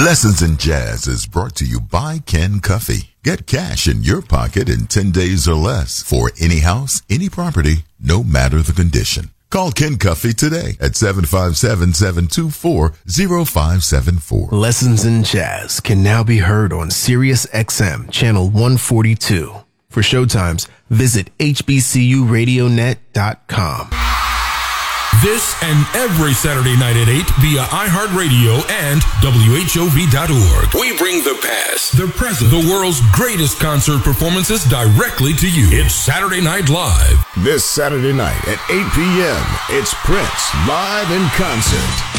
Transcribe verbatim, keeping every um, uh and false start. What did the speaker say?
Lessons in Jazz is brought to you by Ken Cuffey. Get cash in your pocket in ten days or less for any house, any property, no matter the condition. Call Ken Cuffey today at seven five seven, seven two four, zero five seven four. Lessons in Jazz can now be heard on Sirius X M Channel one forty-two. For showtimes, visit H B C U radio net dot com. This and every Saturday night at eight via iHeartRadio and W H O V dot org. We bring the past, the present, the world's greatest concert performances directly to you. It's Saturday Night Live. This Saturday night at eight p.m., it's Prince live in concert.